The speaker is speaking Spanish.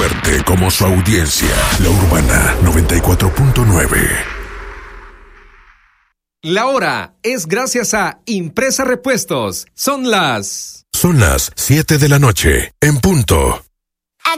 fuerte como su audiencia. La Urbana 94.9. La hora es gracias a Impresa Repuestos. Son las 7 de la noche, en punto.